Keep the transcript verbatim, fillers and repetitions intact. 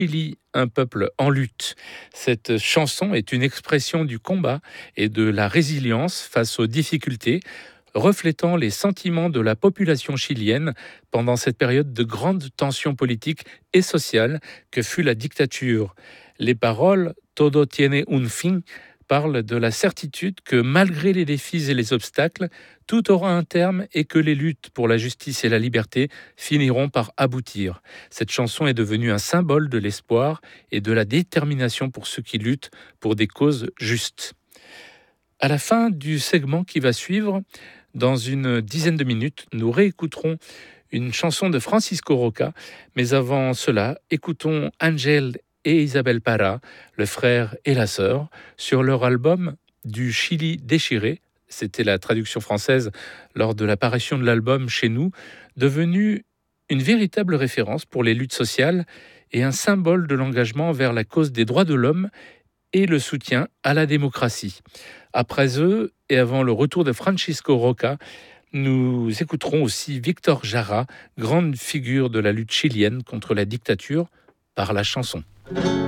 Chili, un peuple en lutte. Cette chanson est une expression du combat et de la résilience face aux difficultés, reflétant les sentiments de la population chilienne pendant cette période de grande tension politique et sociale que fut la dictature. Les paroles Todo tiene un fin parlent de la certitude que malgré les défis et les obstacles, tout aura un terme et que les luttes pour la justice et la liberté finiront par aboutir. Cette chanson est devenue un symbole de l'espoir et de la détermination pour ceux qui luttent pour des causes justes. À la fin du segment qui va suivre, dans une dizaine de minutes, nous réécouterons une chanson de Francisco Roca, mais avant cela, écoutons Angel et Isabel Parra, le frère et la sœur, sur leur album Du Chili déchiré. C'était la traduction française lors de l'apparition de l'album chez nous, devenu une véritable référence pour les luttes sociales et un symbole de l'engagement vers la cause des droits de l'homme et le soutien à la démocratie. Après eux, et avant le retour de Francisco Roca, nous écouterons aussi Victor Jara, grande figure de la lutte chilienne contre la dictature, par la chanson.